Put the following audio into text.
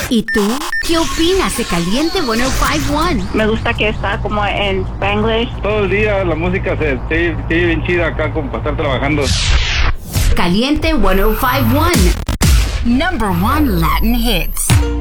¿Y tú? ¿Qué opinas de Caliente 105.1? Me gusta que está como en Spanglish. Todo el día la música se bien chida acá como para estar trabajando. Caliente 105.1. Number 1 Latin hits.